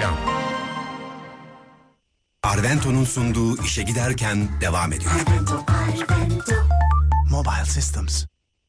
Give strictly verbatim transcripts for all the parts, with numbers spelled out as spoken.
Reklam. Arvento'nun sunduğu işe giderken devam ediyor. Arvento, Arvento. Mobile Systems.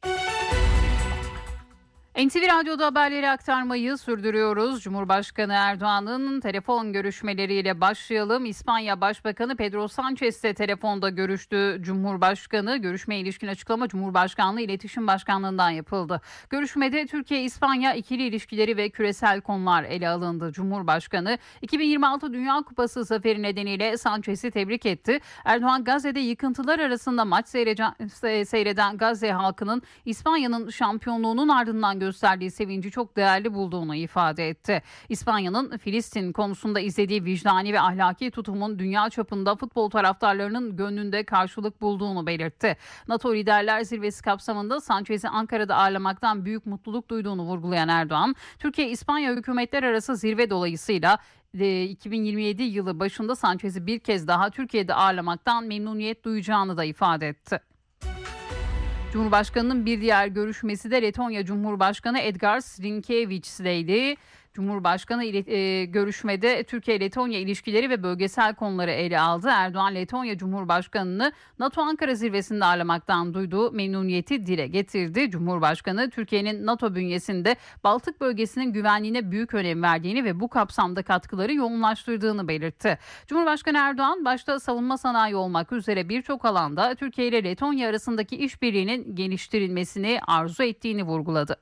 N T V Radyo'da haberleri aktarmayı sürdürüyoruz. Cumhurbaşkanı Erdoğan'ın telefon görüşmeleriyle başlayalım. İspanya Başbakanı Pedro Sánchez de telefonda görüştü. Cumhurbaşkanı görüşmeye ilişkin açıklama Cumhurbaşkanlığı İletişim Başkanlığı'ndan yapıldı. Görüşmede Türkiye-İspanya ikili ilişkileri ve küresel konular ele alındı. Cumhurbaşkanı iki bin yirmi altı Dünya Kupası zaferi nedeniyle Sánchez'i tebrik etti. Erdoğan Gazze'de yıkıntılar arasında maç seyreden Gazze halkının İspanya'nın şampiyonluğunun ardından gösterdiği sevinci çok değerli bulduğunu ifade etti. İspanya'nın Filistin konusunda izlediği vicdani ve ahlaki tutumun dünya çapında futbol taraftarlarının gönlünde karşılık bulduğunu belirtti. NATO Liderler Zirvesi kapsamında Sánchez'i Ankara'da ağırlamaktan büyük mutluluk duyduğunu vurgulayan Erdoğan, Türkiye-İspanya hükümetler arası zirve dolayısıyla iki bin yirmi yedi yılı başında Sánchez'i bir kez daha Türkiye'de ağırlamaktan memnuniyet duyacağını da ifade etti. Cumhurbaşkanının bir diğer görüşmesi de Letonya Cumhurbaşkanı Edgars Rinkevičius'leydi. Cumhurbaşkanı ile e, görüşmede Türkiye-Letonya ilişkileri ve bölgesel konuları ele aldı. Erdoğan, Letonya Cumhurbaşkanı'nı NATO Ankara zirvesinde ağırlamaktan duyduğu memnuniyeti dile getirdi. Cumhurbaşkanı, Türkiye'nin NATO bünyesinde Baltık bölgesinin güvenliğine büyük önem verdiğini ve bu kapsamda katkıları yoğunlaştırdığını belirtti. Cumhurbaşkanı Erdoğan, başta savunma sanayi olmak üzere birçok alanda Türkiye ile Letonya arasındaki işbirliğinin geliştirilmesini arzu ettiğini vurguladı.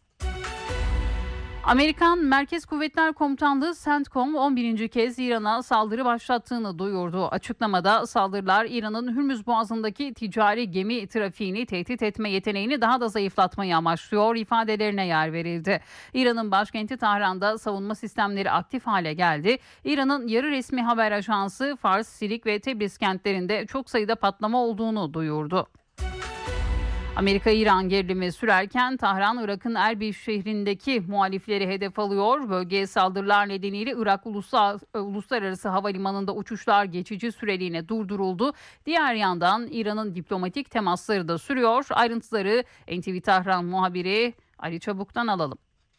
Amerikan Merkez Kuvvetler Komutanlığı CENTCOM on birinci kez İran'a saldırı başlattığını duyurdu. Açıklamada saldırılar İran'ın Hürmüz Boğazı'ndaki ticari gemi trafiğini tehdit etme yeteneğini daha da zayıflatmayı amaçlıyor ifadelerine yer verildi. İran'ın başkenti Tahran'da savunma sistemleri aktif hale geldi. İran'ın yarı resmi haber ajansı Fars, Silik ve Tebriz kentlerinde çok sayıda patlama olduğunu duyurdu. Amerika-İran gerilimi sürerken Tahran, Irak'ın Erbil şehrindeki muhalifleri hedef alıyor. Bölgeye saldırılar nedeniyle Irak Ulusal, Uluslararası Havalimanı'nda uçuşlar geçici süreliğine durduruldu. Diğer yandan İran'ın diplomatik temasları da sürüyor. Ayrıntıları N T V Tahran muhabiri Ali Çabuk'tan alalım.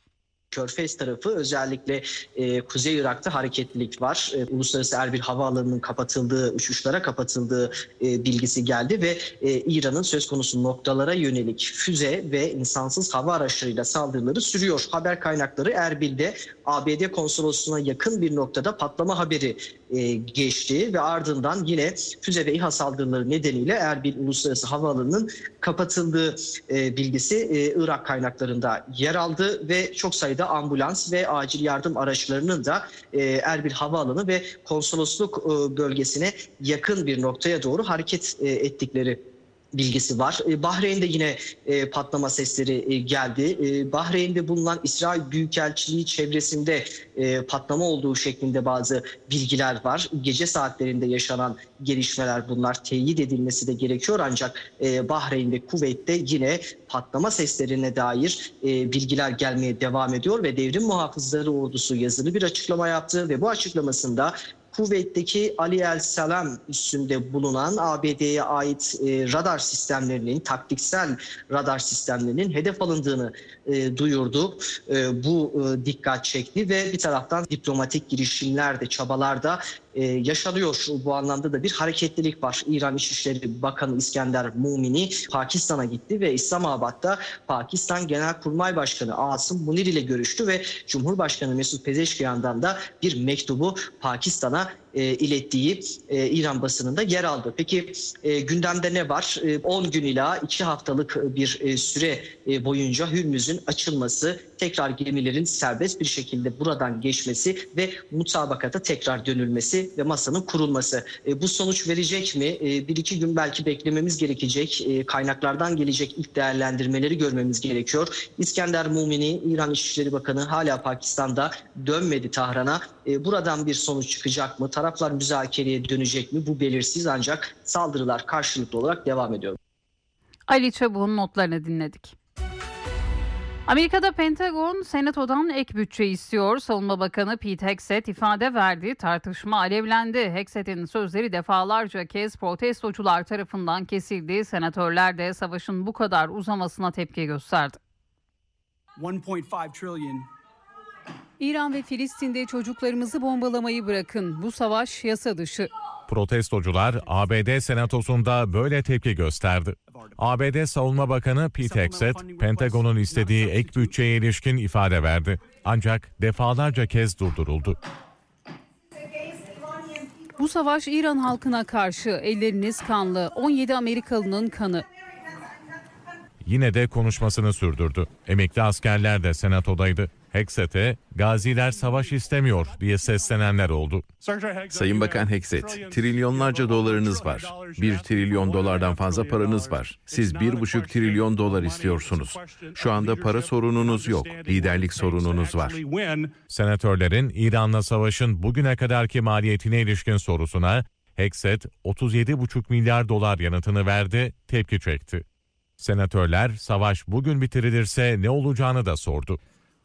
Körfez tarafı özellikle e, Kuzey Irak'ta hareketlilik var. E, Uluslararası Erbil Havaalanı'nın kapatıldığı, uçuşlara kapatıldığı e, bilgisi geldi ve e, İran'ın söz konusu noktalara yönelik füze ve insansız hava araçlarıyla saldırıları sürüyor. Haber kaynakları Erbil'de A B D konsolosluğuna yakın bir noktada patlama haberi e, geçti ve ardından yine füze ve İHA saldırıları nedeniyle Erbil Uluslararası Havaalanı'nın kapatıldığı e, bilgisi e, Irak kaynaklarında yer aldı ve çok sayıda ambulans ve acil yardım araçlarının da e, Erbil Havaalanı ve konsolosluk e, bölgesine yakın bir noktaya doğru hareket e, ettikleri bilgisi var. Bahreyn'de yine e, patlama sesleri e, geldi. E, Bahreyn'de bulunan İsrail Büyükelçiliği çevresinde e, patlama olduğu şeklinde bazı bilgiler var. Gece saatlerinde yaşanan gelişmeler bunlar. Teyit edilmesi de gerekiyor ancak e, Bahreyn'de, Kuveyt'te yine patlama seslerine dair e, bilgiler gelmeye devam ediyor ve Devrim Muhafızları Ordusu yazılı bir açıklama yaptı ve bu açıklamasında Kuveyt'teki Ali El Salam üssünde bulunan A B D'ye ait e, radar sistemlerinin, taktiksel radar sistemlerinin hedef alındığını e, duyurdu. E, bu e, dikkat çekti ve bir taraftan diplomatik girişimler de, çabalar da e, yaşanıyor. Bu anlamda da bir hareketlilik var. İran İçişleri Bakanı İskender Mumini Pakistan'a gitti ve İslamabad'da Pakistan Genelkurmay Başkanı Asım Munir ile görüştü ve Cumhurbaşkanı Mesut Pezeşkiyan'dan da bir mektubu Pakistan'a e, ilettiği e, İran basınında yer aldı. Peki e, gündemde ne var? E, on gün ila iki haftalık bir e, süre e, boyunca Hürmüz'ün açılması, tekrar gemilerin serbest bir şekilde buradan geçmesi ve mutabakata tekrar dönülmesi ve masanın kurulması. E, bu sonuç verecek mi? E, bir iki gün belki beklememiz gerekecek. E, kaynaklardan gelecek ilk değerlendirmeleri görmemiz gerekiyor. İskender Mumini, İran İçişleri Bakanı, hala Pakistan'da, dönmedi Tahran'a. E, buradan bir sonuç çıkacak mı? Taraflar müzakereye dönecek mi? Bu belirsiz ancak saldırılar karşılıklı olarak devam ediyor. Ali Çabuk'un notlarını dinledik. Amerika'da Pentagon, Senato'dan ek bütçe istiyor. Savunma Bakanı Pete Hegseth ifade verdi. Tartışma alevlendi. Hegseth'in sözleri defalarca kez protestocular tarafından kesildi. Senatörler de savaşın bu kadar uzamasına tepki gösterdi. one point five trillion İran ve Filistin'de çocuklarımızı bombalamayı bırakın. Bu savaş yasa dışı. Protestocular A B D Senatosu'nda böyle tepki gösterdi. A B D Savunma Bakanı Pete Hegseth, Pentagon'un istediği ek bütçeye ilişkin ifade verdi. Ancak defalarca kez durduruldu. Bu savaş İran halkına karşı, elleriniz kanlı, on yedi Amerikalının kanı. Yine de konuşmasını sürdürdü. Emekli askerler de senatodaydı. Hegseth'e gaziler savaş istemiyor diye seslenenler oldu. Sayın Bakan Hegseth, trilyonlarca dolarınız var. Bir trilyon dolardan fazla paranız var. Siz bir buçuk trilyon dolar istiyorsunuz. Şu anda para sorununuz yok, liderlik sorununuz var. Senatörlerin İran'la savaşın bugüne kadarki maliyetine ilişkin sorusuna Hegseth otuz yedi buçuk milyar dolar yanıtını verdi, tepki çekti. Senatörler savaş bugün bitirilirse ne olacağını da sordu.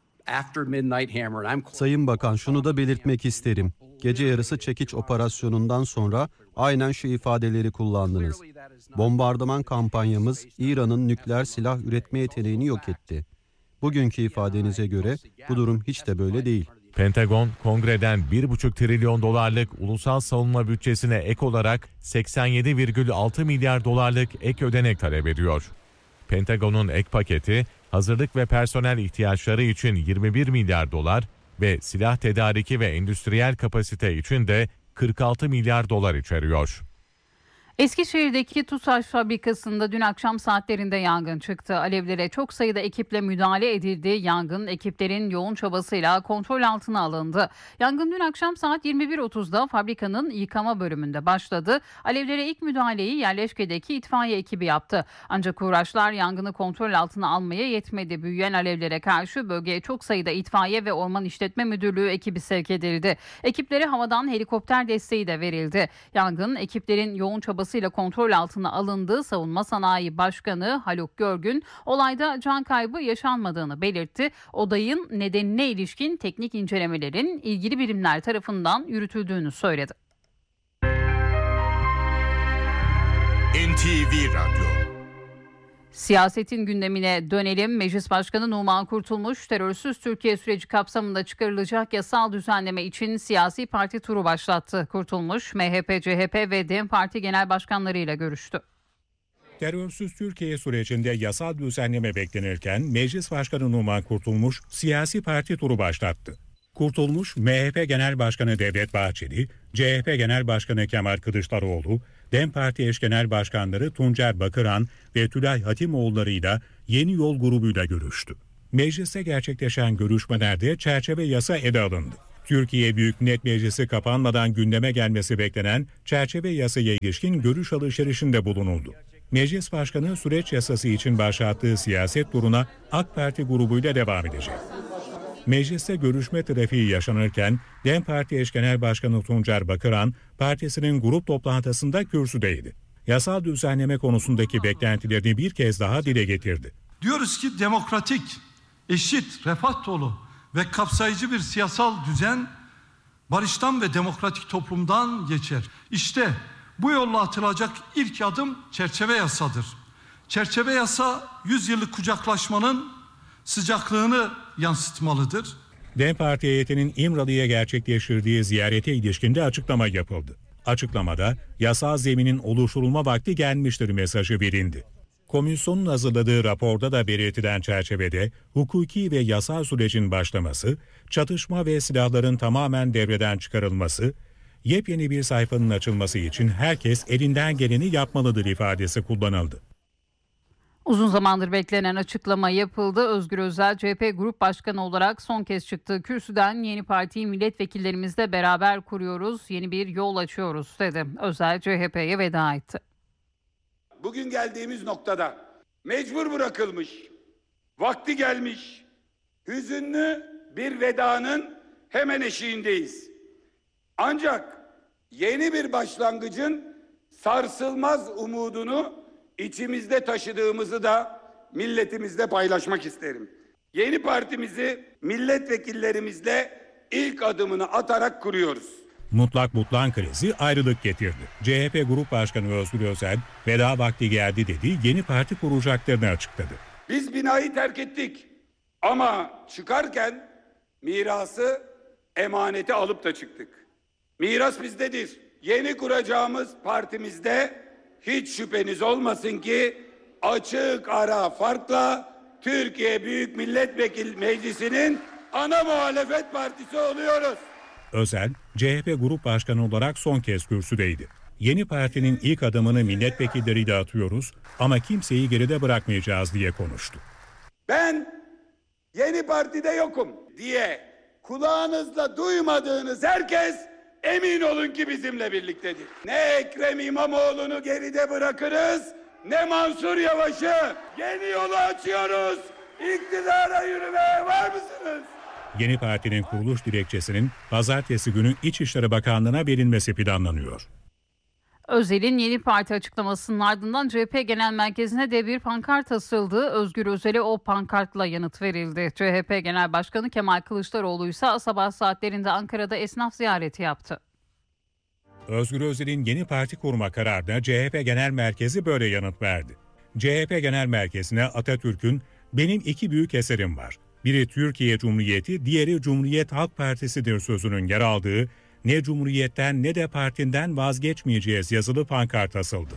Sayın Bakan, şunu da belirtmek isterim. Gece yarısı çekiç operasyonundan sonra aynen şu ifadeleri kullandınız. Bombardıman kampanyamız İran'ın nükleer silah üretme yeteneğini yok etti. Bugünkü ifadenize göre bu durum hiç de böyle değil. Pentagon, kongreden bir buçuk trilyon dolarlık ulusal savunma bütçesine ek olarak seksen yedi virgül altı milyar dolarlık ek ödenek talep ediyor. Pentagon'un ek paketi, hazırlık ve personel ihtiyaçları için yirmi bir milyar dolar ve silah tedariki ve endüstriyel kapasite için de kırk altı milyar dolar içeriyor. Eskişehir'deki TUSAŞ fabrikasında dün akşam saatlerinde yangın çıktı. Alevlere çok sayıda ekiple müdahale edildi. Yangın ekiplerin yoğun çabasıyla kontrol altına alındı. Yangın dün akşam saat yirmi bir otuzda fabrikanın yıkama bölümünde başladı. Alevlere ilk müdahaleyi yerleşkedeki itfaiye ekibi yaptı. Ancak uğraşlar yangını kontrol altına almaya yetmedi. Büyüyen alevlere karşı bölgeye çok sayıda itfaiye ve Orman İşletme Müdürlüğü ekibi sevk edildi. Ekiplere havadan helikopter desteği de verildi. Yangın ekiplerin yoğun çabası ile kontrol altına alındı. Savunma Sanayi Başkanı Haluk Görgün olayda can kaybı yaşanmadığını belirtti. Olayın nedenine ilişkin teknik incelemelerin ilgili birimler tarafından yürütüldüğünü söyledi. N T V Radyo. Siyasetin gündemine dönelim. Meclis Başkanı Numan Kurtulmuş, terörsüz Türkiye süreci kapsamında çıkarılacak yasal düzenleme için siyasi parti turu başlattı. Kurtulmuş, M H P, C H P ve DEM Parti genel başkanlarıyla görüştü. Terörsüz Türkiye sürecinde yasal düzenleme beklenirken Meclis Başkanı Numan Kurtulmuş siyasi parti turu başlattı. Kurtulmuş, M H P Genel Başkanı Devlet Bahçeli, C H P Genel Başkanı Kemal Kılıçdaroğlu, DEM Parti eş genel başkanları Tuncer Bakıran ve Tülay Hatimoğulları'yla Yeni Yol grubuyla görüştü. Mecliste gerçekleşen görüşmelerde çerçeve yasa ele alındı. Türkiye Büyük Millet Meclisi kapanmadan gündeme gelmesi beklenen çerçeve yasaya ilişkin görüş alışverişinde bulunuldu. Meclis Başkanı süreç yasası için başlattığı siyaset turuna AK Parti grubuyla devam edecek. Mecliste görüşme trafiği yaşanırken DEM Parti eş genel başkanı Tuncer Bakıran partisinin grup toplantısında kürsüdeydi. Yasal düzenleme konusundaki beklentilerini bir kez daha dile getirdi. Diyoruz ki demokratik, eşit, refah dolu ve kapsayıcı bir siyasal düzen barıştan ve demokratik toplumdan geçer. İşte bu yolla atılacak ilk adım çerçeve yasadır. Çerçeve yasa yüz yıllık kucaklaşmanın sıcaklığını yansıtmalıdır. DEM Parti heyetinin İmralı'ya gerçekleştirdiği ziyarete ilişkinde açıklama yapıldı. Açıklamada yasal zeminin oluşturulma vakti gelmiştir mesajı verildi. Komisyonun hazırladığı raporda da belirtilen çerçevede hukuki ve yasal sürecin başlaması, çatışma ve silahların tamamen devreden çıkarılması, yepyeni bir sayfanın açılması için herkes elinden geleni yapmalıdır ifadesi kullanıldı. Uzun zamandır beklenen açıklama yapıldı. Özgür Özel C H P Grup Başkanı olarak son kez çıktığı kürsüden yeni partiyi milletvekillerimizle beraber kuruyoruz, yeni bir yol açıyoruz dedi. Özel C H P'ye veda etti. Bugün geldiğimiz noktada mecbur bırakılmış, vakti gelmiş, hüzünlü bir vedanın hemen eşiğindeyiz. Ancak yeni bir başlangıcın sarsılmaz umudunu İçimizde taşıdığımızı da milletimizle paylaşmak isterim. Yeni partimizi milletvekillerimizle ilk adımını atarak kuruyoruz. Mutlak butlan krizi ayrılık getirdi. C H P Grup Başkanı Özgür Özel veda vakti geldi dedi, yeni parti kuracaklarını açıkladı. Biz binayı terk ettik ama çıkarken Mirası, emaneti alıp da çıktık. Miras bizdedir. Yeni kuracağımız partimizde hiç şüpheniz olmasın ki açık ara farkla Türkiye Büyük Millet Vekili Meclisi'nin ana muhalefet partisi oluyoruz. Özel, C H P Grup Başkanı olarak son kez kürsüdeydi. Yeni partinin ilk adımını milletvekilleriyle atıyoruz ama kimseyi geride bırakmayacağız diye konuştu. Ben yeni partide yokum diye kulağınızla duymadığınız herkes emin olun ki bizimle birliktedir. Ne Ekrem İmamoğlu'nu geride bırakırız, ne Mansur Yavaş'ı. Yeni yolu açıyoruz. İktidara yürümeye var mısınız? Yeni partinin kuruluş dilekçesinin pazartesi günü İçişleri Bakanlığı'na verilmesi planlanıyor. Özel'in yeni parti açıklamasının ardından C H P Genel Merkezi'ne de bir pankart asıldı. Özgür Özel'e o pankartla yanıt verildi. C H P Genel Başkanı Kemal Kılıçdaroğlu ise sabah saatlerinde Ankara'da esnaf ziyareti yaptı. Özgür Özel'in yeni parti kurma kararına C H P Genel Merkezi böyle yanıt verdi. C H P Genel Merkezi'ne Atatürk'ün "Benim iki büyük eserim var. Biri Türkiye Cumhuriyeti, diğeri Cumhuriyet Halk Partisi'dir" sözünün yer aldığı "Ne Cumhuriyet'ten ne de partinden vazgeçmeyeceğiz" yazılı pankart asıldı.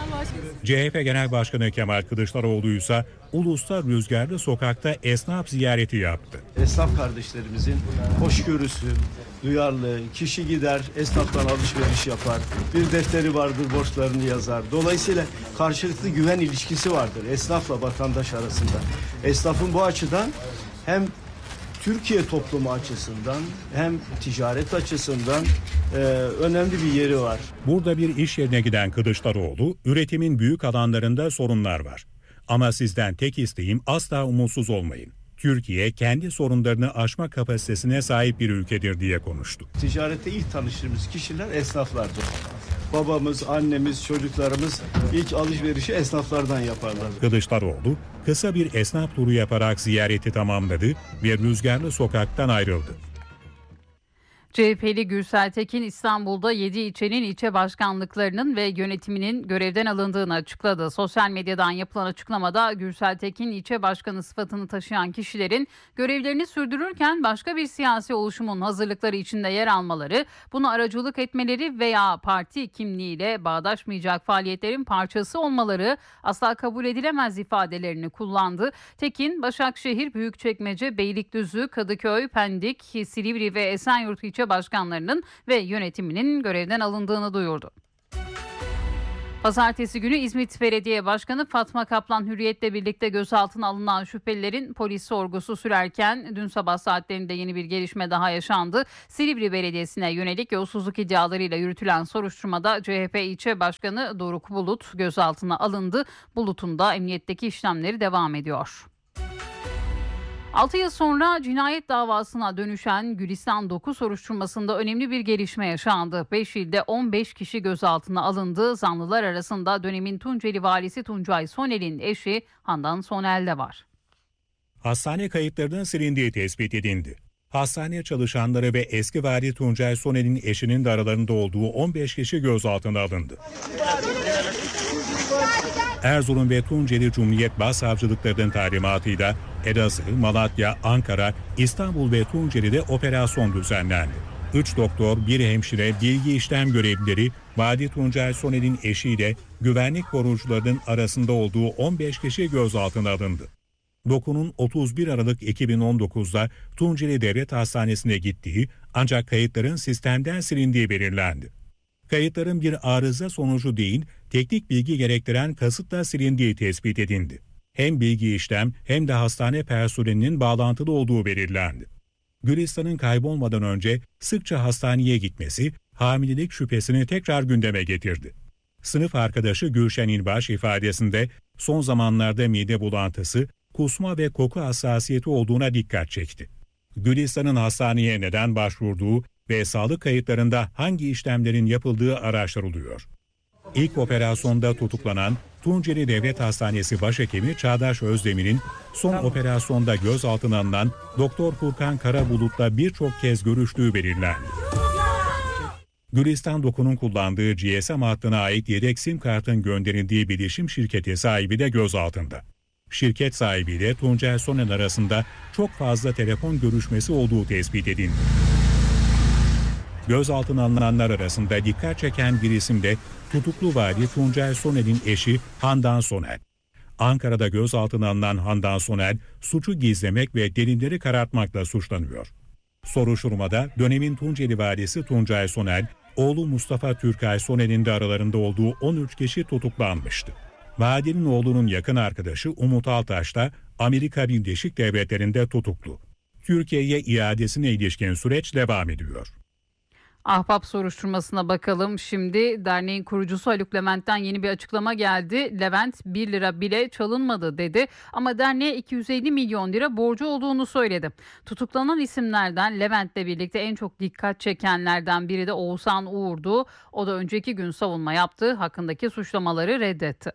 C H P Genel Başkanı Kemal Kılıçdaroğlu ise Ulus'ta Rüzgarlı Sokak'ta esnaf ziyareti yaptı. Esnaf kardeşlerimizin hoşgörüsü, duyarlı, kişi gider esnaftan alışveriş yapar, bir defteri vardır borçlarını yazar. Dolayısıyla karşılıklı güven ilişkisi vardır esnafla vatandaş arasında. Esnafın bu açıdan hem Türkiye toplumu açısından hem ticaret açısından e, önemli bir yeri var. Burada bir iş yerine giden Kılıçdaroğlu, üretimin büyük alanlarında sorunlar var. Ama sizden tek isteğim asla umutsuz olmayın. Türkiye kendi sorunlarını aşma kapasitesine sahip bir ülkedir diye konuştu. Ticarette ilk tanıştığımız kişiler esnaflardır. Babamız, annemiz, çocuklarımız ilk alışverişi esnaflardan yaparlar. Kılıçdaroğlu kısa bir esnaf turu yaparak ziyareti tamamladı ve Rüzgarlı Sokak'tan ayrıldı. C H P'li Gürsel Tekin İstanbul'da yedi ilçenin ilçe başkanlıklarının ve yönetiminin görevden alındığını açıkladı. Sosyal medyadan yapılan açıklamada Gürsel Tekin ilçe başkanı sıfatını taşıyan kişilerin görevlerini sürdürürken başka bir siyasi oluşumun hazırlıkları içinde yer almaları, buna aracılık etmeleri veya parti kimliğiyle bağdaşmayacak faaliyetlerin parçası olmaları asla kabul edilemez ifadelerini kullandı. Tekin, Başakşehir, Büyükçekmece, Beylikdüzü, Kadıköy, Pendik, Silivri ve Esenyurt ilçe başkanlarının ve yönetiminin görevden alındığını duyurdu. Pazartesi günü İzmit Belediye Başkanı Fatma Kaplan Hürriyet'le birlikte gözaltına alınan şüphelilerin polis sorgusu sürerken dün sabah saatlerinde yeni bir gelişme daha yaşandı. Silivri Belediyesi'ne yönelik yolsuzluk iddialarıyla yürütülen soruşturmada C H P ilçe başkanı Doruk Bulut gözaltına alındı. Bulut'un da emniyetteki işlemleri devam ediyor. altı yıl sonra cinayet davasına dönüşen Gülistan Doku soruşturmasında önemli bir gelişme yaşandı. beş ilde on beş kişi gözaltına alındı. Zanlılar arasında dönemin Tunceli valisi Tuncay Sonel'in eşi Handan Sonel de var. Hastane kayıtlarının silindiği tespit edildi. Hastane çalışanları ve eski vali Tuncay Sonel'in eşinin de aralarında olduğu on beş kişi gözaltına alındı. Erzurum ve Tunceli Cumhuriyet Başsavcılıklarının talimatıyla Elazığ, Malatya, Ankara, İstanbul ve Tunceli'de operasyon düzenlendi. Üç doktor, bir hemşire, bilgi işlem görevlileri, vali Tuncay Sonel'in eşiyle güvenlik koruyucularının arasında olduğu on beş kişi gözaltına alındı. Doku'nun otuz bir Aralık iki bin on dokuzda Tunceli Devlet Hastanesi'ne gittiği ancak kayıtların sistemden silindiği belirlendi. Kayıtların bir arıza sonucu değil, teknik bilgi gerektiren kasıtla silindiği tespit edildi. Hem bilgi işlem hem de hastane personelinin bağlantılı olduğu belirlendi. Gülistan'ın kaybolmadan önce sıkça hastaneye gitmesi hamilelik şüphesini tekrar gündeme getirdi. Sınıf arkadaşı Gülşen İlbaş ifadesinde son zamanlarda mide bulantısı, kusma ve koku hassasiyeti olduğuna dikkat çekti. Gülistan'ın hastaneye neden başvurduğu ve sağlık kayıtlarında hangi işlemlerin yapıldığı araştırılıyor. İlk operasyonda tutuklanan Tunceli Devlet Hastanesi Başhekimi Çağdaş Özdemir'in son operasyonda gözaltına alınan Doktor Furkan Karabulut'la birçok kez görüştüğü belirlendi. Gülistan Doku'nun kullandığı G S M hattına ait yedek sim kartın gönderildiği bilişim şirketi sahibi de gözaltında. Şirket sahibiyle Tuncel Sonen arasında çok fazla telefon görüşmesi olduğu tespit edildi. Gözaltına alınanlar arasında dikkat çeken bir isim de tutuklu vali Tuncel Sonen'in eşi Handan Sonen. Ankara'da gözaltına alınan Handan Sonen, suçu gizlemek ve delilleri karartmakla suçlanıyor. Soruşturmada dönemin Tunceli valisi Tuncel Sonen, oğlu Mustafa Türkay Sonen'in de aralarında olduğu on üç kişi tutuklanmıştı. Valinin oğlunun yakın arkadaşı Umut Altaş da Amerika Birleşik Devletleri'nde tutuklu. Türkiye'ye iadesine ilişkin süreç devam ediyor. Ahbap soruşturmasına bakalım. Şimdi derneğin kurucusu Haluk Levent'ten yeni bir açıklama geldi. Levent bir lira bile çalınmadı dedi ama derneğe iki yüz elli milyon lira borcu olduğunu söyledi. Tutuklanan isimlerden Levent'le birlikte en çok dikkat çekenlerden biri de Oğuzhan Uğur'du. O da önceki gün savunma yaptı. Hakkındaki suçlamaları reddetti.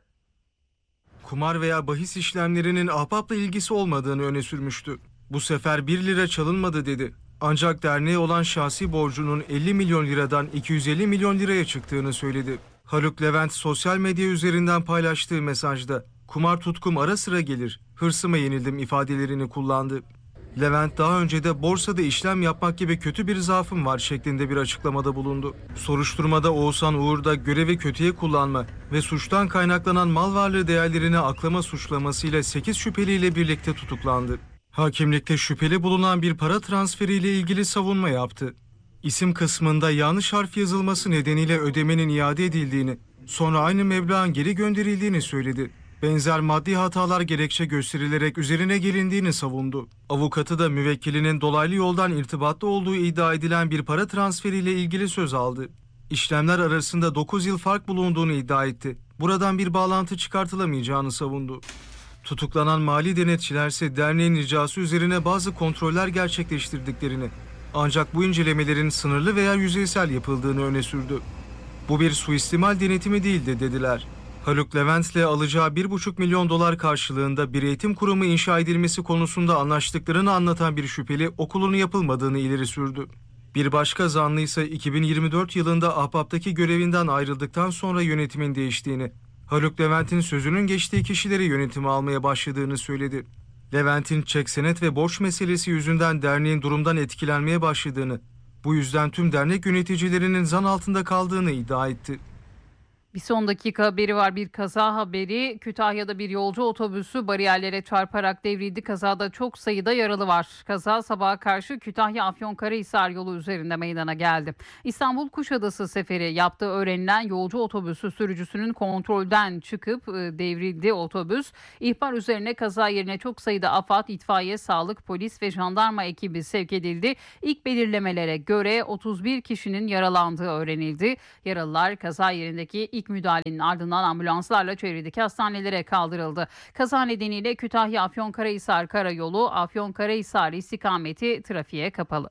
Kumar veya bahis işlemlerinin ahbapla ilgisi olmadığını öne sürmüştü. Bu sefer bir lira çalınmadı dedi. Ancak derneğe olan şahsi borcunun elli milyon liradan iki yüz elli milyon liraya çıktığını söyledi. Haluk Levent sosyal medya üzerinden paylaştığı mesajda "Kumar tutkum ara sıra gelir, hırsıma yenildim" ifadelerini kullandı. Levent daha önce de borsada işlem yapmak gibi kötü bir zaafım var şeklinde bir açıklamada bulundu. Soruşturmada Oğuzhan Uğur da görevi kötüye kullanma ve suçtan kaynaklanan mal varlığı değerlerini aklama suçlamasıyla sekiz şüpheliyle birlikte tutuklandı. Hakimlikte şüpheli bulunan bir para transferiyle ilgili savunma yaptı. İsim kısmında yanlış harf yazılması nedeniyle ödemenin iade edildiğini, sonra aynı meblağın geri gönderildiğini söyledi. Benzer maddi hatalar gerekçe gösterilerek üzerine gelindiğini savundu. Avukatı da müvekkilinin dolaylı yoldan irtibatta olduğu iddia edilen bir para transferiyle ilgili söz aldı. İşlemler arasında dokuz yıl fark bulunduğunu iddia etti. Buradan bir bağlantı çıkartılamayacağını savundu. Tutuklanan mali denetçilerse derneğin ricası üzerine bazı kontroller gerçekleştirdiklerini, ancak bu incelemelerin sınırlı veya yüzeysel yapıldığını öne sürdü. Bu bir suistimal denetimi değildi dediler. Haluk Levent'le alacağı bir buçuk milyon dolar karşılığında bir eğitim kurumu inşa edilmesi konusunda anlaştıklarını anlatan bir şüpheli okulunu yapılmadığını ileri sürdü. Bir başka zanlı ise iki bin yirmi dört yılında Ahbap'taki görevinden ayrıldıktan sonra yönetimin değiştiğini, Haluk Levent'in sözünün geçtiği kişileri yönetime almaya başladığını söyledi. Levent'in çek senet ve borç meselesi yüzünden derneğin durumdan etkilenmeye başladığını, bu yüzden tüm dernek yöneticilerinin zan altında kaldığını iddia etti. Bir son dakika haberi var, bir kaza haberi. Kütahya'da bir yolcu otobüsü bariyerlere çarparak devrildi. Kazada çok sayıda yaralı var. Kaza sabaha karşı Kütahya Afyonkarahisar yolu üzerinde meydana geldi. İstanbul Kuşadası seferi yaptığı öğrenilen yolcu otobüsü sürücüsünün kontrolden çıkıp devrildi otobüs. İhbar üzerine kaza yerine çok sayıda AFAD, itfaiye, sağlık, polis ve jandarma ekibi sevk edildi. İlk belirlemelere göre otuz bir kişinin yaralandığı öğrenildi. Yaralılar kaza yerindeki ilk müdahalenin ardından ambulanslarla çevredeki hastanelere kaldırıldı. Kaza nedeniyle Kütahya Afyonkarahisar Karayolu Afyonkarahisar istikameti trafiğe kapalı.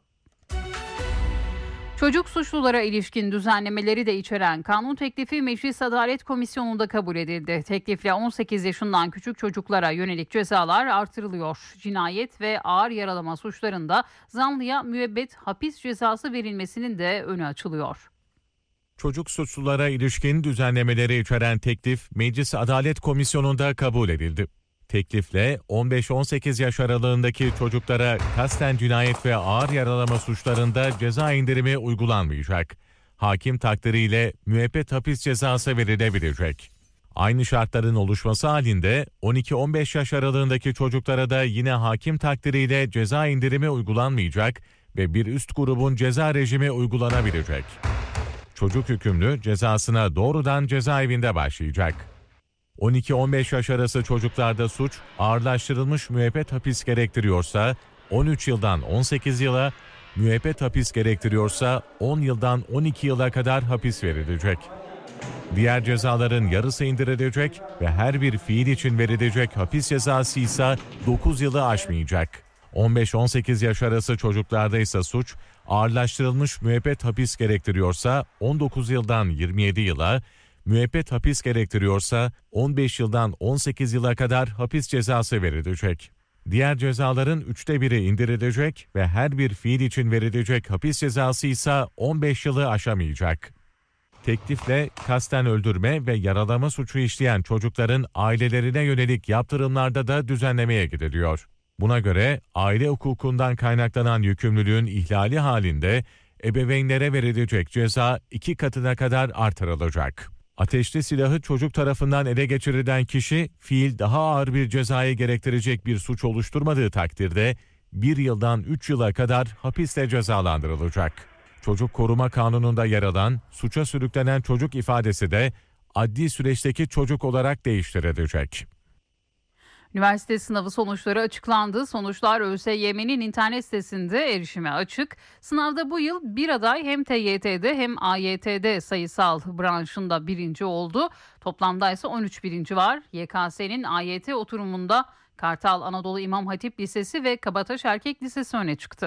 Çocuk suçlulara ilişkin düzenlemeleri de içeren kanun teklifi Meclis Adalet Komisyonu'nda kabul edildi. Teklifle on sekiz yaşından küçük çocuklara yönelik cezalar artırılıyor. Cinayet ve ağır yaralama suçlarında zanlıya müebbet hapis cezası verilmesinin de önü açılıyor. Çocuk suçlulara ilişkin düzenlemeleri içeren teklif Meclis Adalet Komisyonu'nda kabul edildi. Teklifle on beş on sekiz yaş aralığındaki çocuklara kasten cinayet ve ağır yaralama suçlarında ceza indirimi uygulanmayacak. Hakim takdiriyle müebbet hapis cezası verilebilecek. Aynı şartların oluşması halinde on iki on beş yaş aralığındaki çocuklara da yine hakim takdiriyle ceza indirimi uygulanmayacak ve bir üst grubun ceza rejimi uygulanabilecek. Çocuk hükümlü cezasına doğrudan cezaevinde başlayacak. on iki on beş yaş arası çocuklarda suç ağırlaştırılmış müebbet hapis gerektiriyorsa on üç yıldan on sekiz yıla, müebbet hapis gerektiriyorsa on yıldan on iki yıla kadar hapis verilecek. Diğer cezaların yarısı indirilecek ve her bir fiil için verilecek hapis cezası ise dokuz yılı aşmayacak. on beş on sekiz yaş arası çocuklarda ise suç ağırlaştırılmış müebbet hapis gerektiriyorsa on dokuz yıldan yirmi yedi yıla, müebbet hapis gerektiriyorsa on beş yıldan on sekiz yıla kadar hapis cezası verilecek. Diğer cezaların üçte biri indirilecek ve her bir fiil için verilecek hapis cezası ise on beş yılı aşamayacak. Teklifle kasten öldürme ve yaralama suçu işleyen çocukların ailelerine yönelik yaptırımlarda da düzenlemeye gidiliyor. Buna göre aile hukukundan kaynaklanan yükümlülüğün ihlali halinde ebeveynlere verilecek ceza iki katına kadar artırılacak. Ateşli silahı çocuk tarafından ele geçirilen kişi fiil daha ağır bir cezayı gerektirecek bir suç oluşturmadığı takdirde bir yıldan üç yıla kadar hapisle cezalandırılacak. Çocuk Koruma Kanunu'nda yer alan suça sürüklenen çocuk ifadesi de adli süreçteki çocuk olarak değiştirilecek. Üniversite sınavı sonuçları açıklandı. Sonuçlar ÖSYM'nin internet sitesinde erişime açık. Sınavda bu yıl bir aday hem T Y T'de hem A Y T'de sayısal branşında birinci oldu. Toplamda ise on üç birinci var. Y K S'nin A Y T oturumunda Kartal Anadolu İmam Hatip Lisesi ve Kabataş Erkek Lisesi öne çıktı.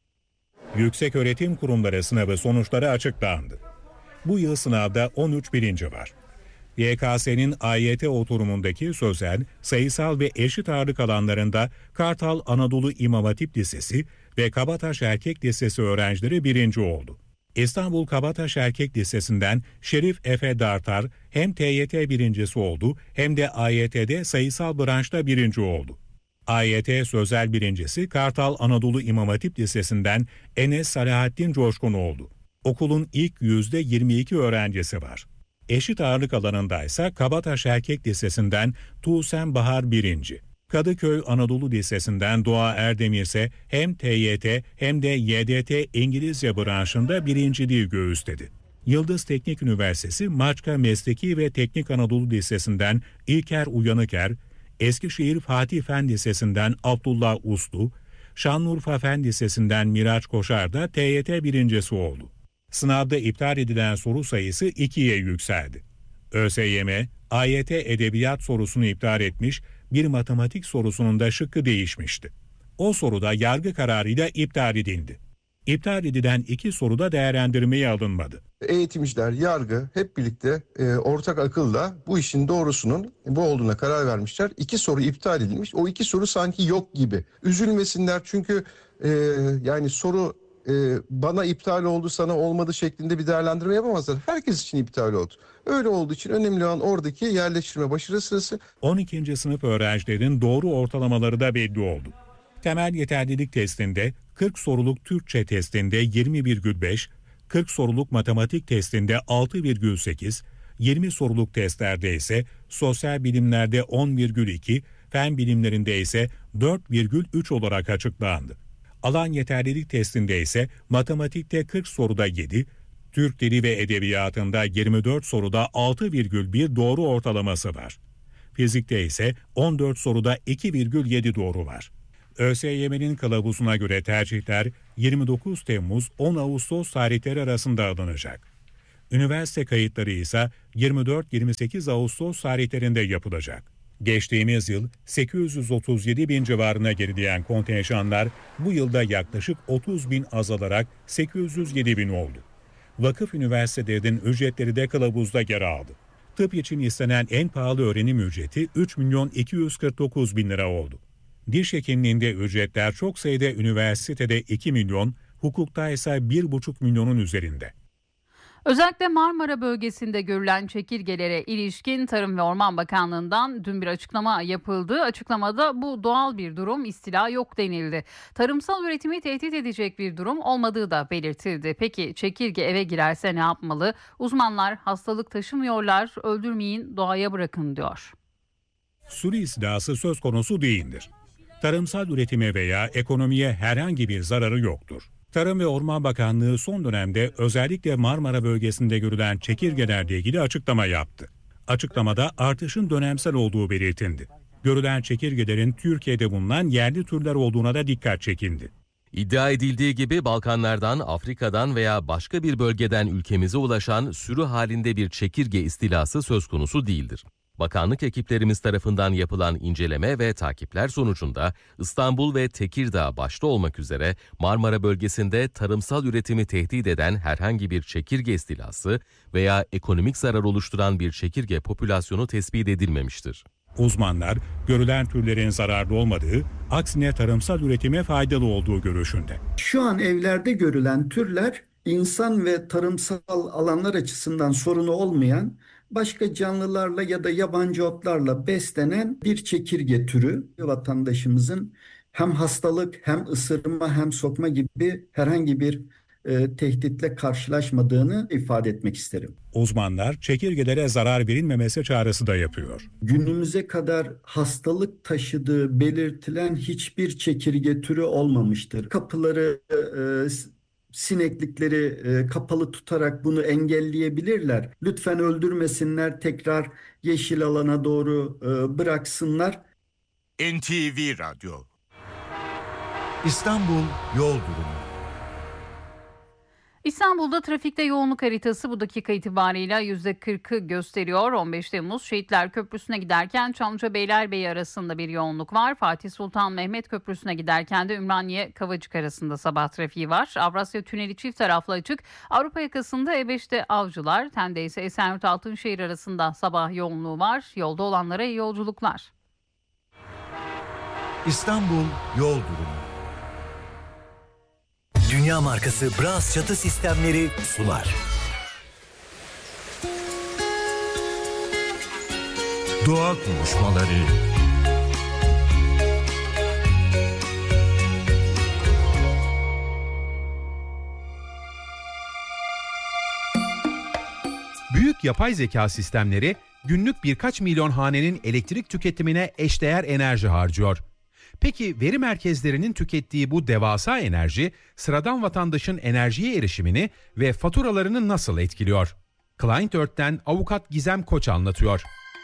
Yükseköğretim Kurumları sınavı sonuçları açıklandı. Bu yıl sınavda on üç birinci var. Y K S'nin A Y T oturumundaki sözel, sayısal ve eşit ağırlık alanlarında Kartal Anadolu İmam Hatip Lisesi ve Kabataş Erkek Lisesi öğrencileri birinci oldu. İstanbul Kabataş Erkek Lisesi'nden Şerif Efe Dartar hem T Y T birincisi oldu hem de A Y T'de sayısal branşta birinci oldu. A Y T sözel birincisi Kartal Anadolu İmam Hatip Lisesi'nden Enes Salahattin Coşkun oldu. Okulun ilk yüzde yirmi iki öğrencisi var. Eşit ağırlık alanında ise Kabataş Erkek Lisesi'nden Tuğsen Bahar birinci. Kadıköy Anadolu Lisesi'nden Doğa Erdemir ise hem T Y T hem de Y D T İngilizce branşında birinciliği göğüsledi. Yıldız Teknik Üniversitesi Maçka Mesleki ve Teknik Anadolu Lisesi'nden İlker Uyanıker, Eskişehir Fatih Fen Lisesi'nden Abdullah Uslu, Şanlıurfa Fen Lisesi'nden Miraç Koşar da T Y T birincisi oldu. Sınavda iptal edilen soru sayısı ikiye yükseldi. ÖSYM, A Y T edebiyat sorusunu iptal etmiş, bir matematik sorusunun da şıkkı değişmişti. O soruda yargı kararıyla iptal edildi. İptal edilen iki soruda değerlendirmeye alınmadı. Eğitimciler, yargı hep birlikte e, ortak akılla bu işin doğrusunun bu olduğuna karar vermişler. İki soru iptal edilmiş. O iki soru sanki yok gibi. Üzülmesinler çünkü e, yani soru e, bana iptal oldu, sana olmadı şeklinde bir değerlendirme yapamazlar. Herkes için iptal oldu. Öyle olduğu için önemli olan oradaki yerleştirme başarı sırası. on ikinci sınıf öğrencilerin doğru ortalamaları da belli oldu. Temel yeterlilik testinde kırk soruluk Türkçe testinde yirmi virgül beş, kırk soruluk matematik testinde altı virgül sekiz, yirmi soruluk testlerde ise sosyal bilimlerde on virgül iki, fen bilimlerinde ise dört virgül üç olarak açıklandı. Alan yeterlilik testinde ise matematikte kırk soruda yedi, Türk Dili ve Edebiyatı'nda yirmi dört soruda altı virgül bir doğru ortalaması var. Fizikte ise on dört soruda iki virgül yedi doğru var. ÖSYM'nin kılavuzuna göre tercihler yirmi dokuz Temmuz on Ağustos tarihleri arasında alınacak. Üniversite kayıtları ise yirmi dört yirmi sekiz Ağustos tarihlerinde yapılacak. Geçtiğimiz yıl sekiz yüz otuz yedi bin civarına gerileyen kontenjanlar bu yılda yaklaşık otuz bin azalarak sekiz yüz yedi bin oldu. Vakıf üniversitelerinin ücretleri de kılavuzda yer aldı. Tıp için istenen en pahalı öğrenim ücreti üç milyon iki yüz kırk dokuz bin lira oldu. Diş hekimliğinde ücretler çok sayıda üniversitede iki milyon, hukukta ise bir buçuk milyonun üzerinde. Özellikle Marmara bölgesinde görülen çekirgelere ilişkin Tarım ve Orman Bakanlığı'ndan dün bir açıklama yapıldı. Açıklamada bu doğal bir durum, istila yok denildi. Tarımsal üretimi tehdit edecek bir durum olmadığı da belirtildi. Peki çekirge eve girerse ne yapmalı? Uzmanlar hastalık taşımıyorlar, öldürmeyin, doğaya bırakın diyor. Sürü istilası söz konusu değildir. Tarımsal üretime veya ekonomiye herhangi bir zararı yoktur. Tarım ve Orman Bakanlığı son dönemde özellikle Marmara bölgesinde görülen çekirgelerle ilgili açıklama yaptı. Açıklamada artışın dönemsel olduğu belirtildi. Görülen çekirgelerin Türkiye'de bulunan yerli türler olduğuna da dikkat çekildi. İddia edildiği gibi Balkanlardan, Afrika'dan veya başka bir bölgeden ülkemize ulaşan sürü halinde bir çekirge istilası söz konusu değildir. Bakanlık ekiplerimiz tarafından yapılan inceleme ve takipler sonucunda İstanbul ve Tekirdağ başta olmak üzere Marmara bölgesinde tarımsal üretimi tehdit eden herhangi bir çekirge istilası veya ekonomik zarar oluşturan bir çekirge popülasyonu tespit edilmemiştir. Uzmanlar görülen türlerin zararlı olmadığı, aksine tarımsal üretime faydalı olduğu görüşünde. Şu an evlerde görülen türler insan ve tarımsal alanlar açısından sorunu olmayan başka canlılarla ya da yabancı otlarla beslenen bir çekirge türü. Vatandaşımızın hem hastalık hem ısırma hem sokma gibi herhangi bir e, tehditle karşılaşmadığını ifade etmek isterim. Uzmanlar çekirgelere zarar verilmemesi çağrısı da yapıyor. Günümüze kadar hastalık taşıdığı belirtilen hiçbir çekirge türü olmamıştır. Kapıları, e, sineklikleri e, kapalı tutarak bunu engelleyebilirler. Lütfen öldürmesinler, tekrar yeşil alana doğru e, bıraksınlar. N T V Radyo. İstanbul Yol Durumu. İstanbul'da trafikte yoğunluk haritası bu dakika itibarıyla yüzde kırkı gösteriyor. on beş Temmuz Şehitler Köprüsü'ne giderken Çamlıca Beylerbeyi arasında bir yoğunluk var. Fatih Sultan Mehmet Köprüsü'ne giderken de Ümraniye Kavacık arasında sabah trafiği var. Avrasya Tüneli çift taraflı açık. Avrupa yakasında E beşte Avcılar, Tende ise Esenyurt Altınşehir arasında sabah yoğunluğu var. Yolda olanlara iyi yolculuklar. İstanbul Yol Durumu. Dünya markası Bras çatı sistemleri sunar. Doğa konuşmaları. Büyük yapay zeka sistemleri günlük birkaç milyon hanenin elektrik tüketimine eşdeğer enerji harcıyor. Peki veri merkezlerinin tükettiği bu devasa enerji sıradan vatandaşın enerjiye erişimini ve faturalarını nasıl etkiliyor? Client Earth'ten avukat Gizem Koç anlatıyor.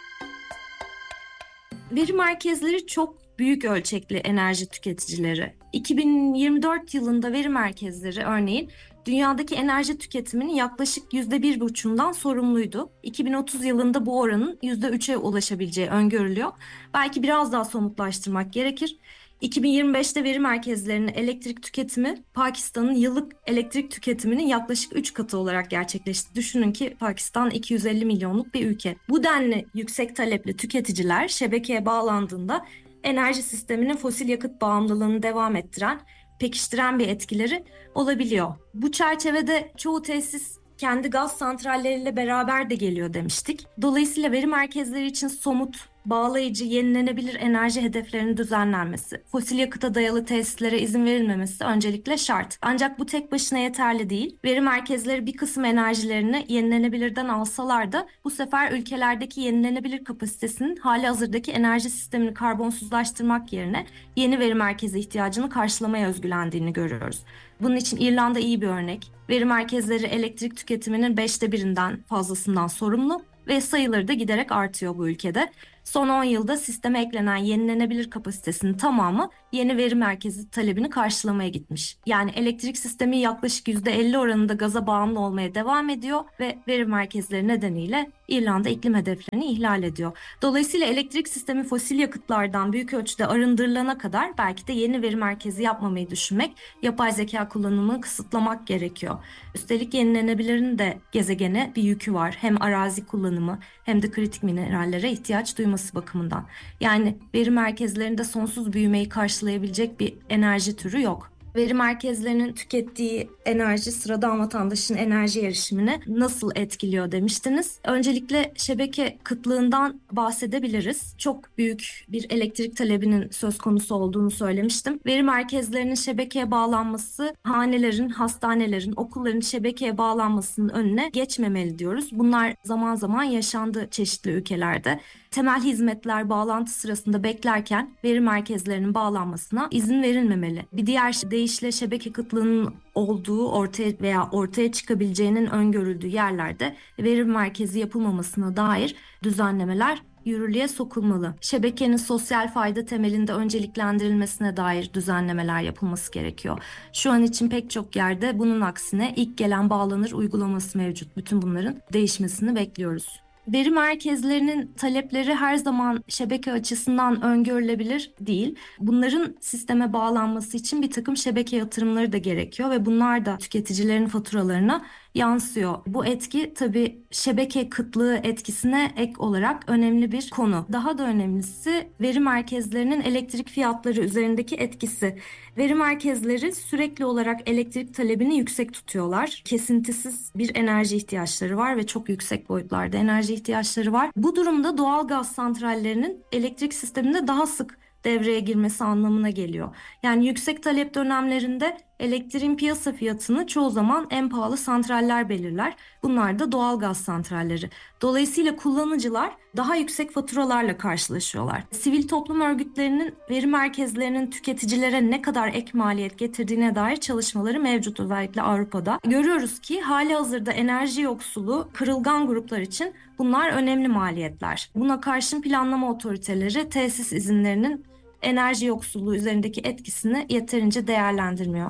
Veri merkezleri çok büyük ölçekli enerji tüketicileri. iki bin yirmi dört yılında veri merkezleri örneğin dünyadaki enerji tüketiminin yaklaşık yüzde bir buçuğundan sorumluydu. iki bin otuz yılında bu oranın yüzde üçe ulaşabileceği öngörülüyor. Belki biraz daha somutlaştırmak gerekir. iki bin yirmi beşte veri merkezlerinin elektrik tüketimi Pakistan'ın yıllık elektrik tüketiminin yaklaşık üç katı olarak gerçekleşti. Düşünün ki Pakistan iki yüz elli milyonluk bir ülke. Bu denli yüksek talepli tüketiciler şebekeye bağlandığında enerji sisteminin fosil yakıt bağımlılığını devam ettiren, pekiştiren bir etkileri olabiliyor. Bu çerçevede çoğu tesis kendi gaz santralleriyle beraber de geliyor demiştik. Dolayısıyla veri merkezleri için somut, bağlayıcı, yenilenebilir enerji hedeflerinin düzenlenmesi, fosil yakıta dayalı tesislere izin verilmemesi öncelikle şart. Ancak bu tek başına yeterli değil. Veri merkezleri bir kısım enerjilerini yenilenebilirden alsalar da bu sefer ülkelerdeki yenilenebilir kapasitesinin hali hazırdaki enerji sistemini karbonsuzlaştırmak yerine yeni veri merkezi ihtiyacını karşılamaya özgülendiğini görüyoruz. Bunun için İrlanda iyi bir örnek. Veri merkezleri elektrik tüketiminin beşte birinden fazlasından sorumlu ve sayıları da giderek artıyor bu ülkede. Son on yılda sisteme eklenen yenilenebilir kapasitesinin tamamı yeni veri merkezi talebini karşılamaya gitmiş. Yani elektrik sistemi yaklaşık yüzde elli oranında gaza bağımlı olmaya devam ediyor ve veri merkezleri nedeniyle İrlanda iklim hedeflerini ihlal ediyor. Dolayısıyla elektrik sistemi fosil yakıtlardan büyük ölçüde arındırılana kadar belki de yeni veri merkezi yapmamayı düşünmek, yapay zeka kullanımını kısıtlamak gerekiyor. Üstelik yenilenebilirin de gezegene bir yükü var. Hem arazi kullanımı hem de kritik minerallere ihtiyaç duyması bakımından. Yani veri merkezlerinde sonsuz büyümeyi karşılayabilecek bir enerji türü yok. Veri merkezlerinin tükettiği enerji sıradan vatandaşın enerji erişimini nasıl etkiliyor demiştiniz. Öncelikle şebeke kıtlığından bahsedebiliriz. Çok büyük bir elektrik talebinin söz konusu olduğunu söylemiştim. Veri merkezlerinin şebekeye bağlanması hanelerin, hastanelerin, okulların şebekeye bağlanmasının önüne geçmemeli diyoruz. Bunlar zaman zaman yaşandı çeşitli ülkelerde. Temel hizmetler bağlantı sırasında beklerken veri merkezlerinin bağlanmasına izin verilmemeli. Bir diğer deyişle şebeke kıtlığının olduğu ortaya veya ortaya çıkabileceğinin öngörüldüğü yerlerde veri merkezi yapılmamasına dair düzenlemeler yürürlüğe sokulmalı. Şebekenin sosyal fayda temelinde önceliklendirilmesine dair düzenlemeler yapılması gerekiyor. Şu an için pek çok yerde bunun aksine ilk gelen bağlanır uygulaması mevcut. Bütün bunların değişmesini bekliyoruz. Veri merkezlerinin talepleri her zaman şebeke açısından öngörülebilir değil. Bunların sisteme bağlanması için bir takım şebeke yatırımları da gerekiyor ve bunlar da tüketicilerin faturalarına yansıyor. Bu etki tabii şebeke kıtlığı etkisine ek olarak önemli bir konu. Daha da önemlisi veri merkezlerinin elektrik fiyatları üzerindeki etkisi. Veri merkezleri sürekli olarak elektrik talebini yüksek tutuyorlar. Kesintisiz bir enerji ihtiyaçları var ve çok yüksek boyutlarda enerji ihtiyaçları var. Bu durumda doğal gaz santrallerinin elektrik sisteminde daha sık devreye girmesi anlamına geliyor. Yani yüksek talep dönemlerinde elektriğin piyasa fiyatını çoğu zaman en pahalı santraller belirler. Bunlar da doğal gaz santralleri. Dolayısıyla kullanıcılar daha yüksek faturalarla karşılaşıyorlar. Sivil toplum örgütlerinin veri merkezlerinin tüketicilere ne kadar ek maliyet getirdiğine dair çalışmaları mevcut, özellikle Avrupa'da. Görüyoruz ki halihazırda enerji yoksulu kırılgan gruplar için bunlar önemli maliyetler. Buna karşın planlama otoriteleri tesis izinlerinin enerji yoksulluğu üzerindeki etkisini yeterince değerlendirmiyor.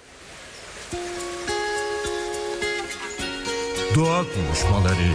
Doğa konuşmaları.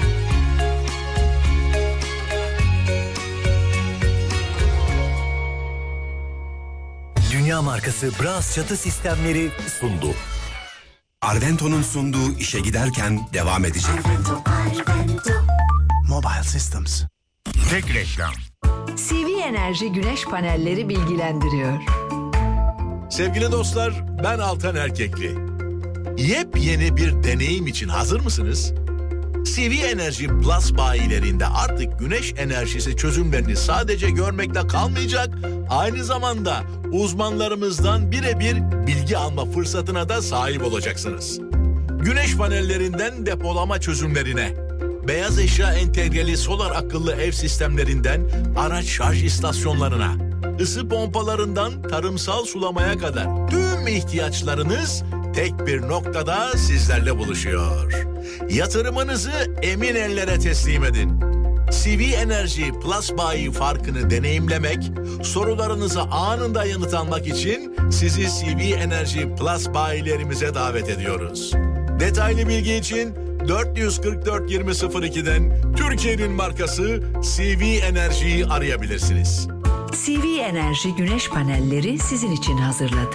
Dünya markası Bras çatı sistemleri sundu. Arvento'nun sunduğu işe giderken devam edecek. Arvento, Arvento. Mobile Systems. Tek reklam. C V Enerji güneş panelleri bilgilendiriyor. Sevgili dostlar, ben Altan Erkekli. Yepyeni bir deneyim için hazır mısınız? C V Enerji Plus bayilerinde artık güneş enerjisi çözümlerini sadece görmekle kalmayacak, aynı zamanda uzmanlarımızdan birebir bilgi alma fırsatına da sahip olacaksınız. Güneş panellerinden depolama çözümlerine, beyaz eşya entegreli solar akıllı ev sistemlerinden araç şarj istasyonlarına, ısı pompalarından tarımsal sulamaya kadar tüm ihtiyaçlarınız tek bir noktada sizlerle buluşuyor. Yatırımınızı emin ellere teslim edin. C V Enerji Plus bayi farkını deneyimlemek, sorularınıza anında yanıt almak için sizi C V Enerji Plus bayilerimize davet ediyoruz. Detaylı bilgi için dört yüz kırk dört yirmi sıfır iki'den Türkiye'nin markası C V Enerji'yi arayabilirsiniz. C V Enerji güneş panelleri sizin için hazırladı.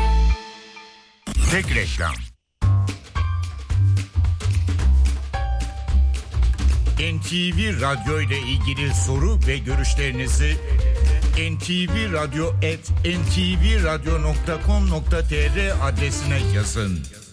Tek reklam. N T V Radyo ile ilgili soru ve görüşlerinizi en te ve radyo at en te ve radyo nokta com nokta tr adresine yazın.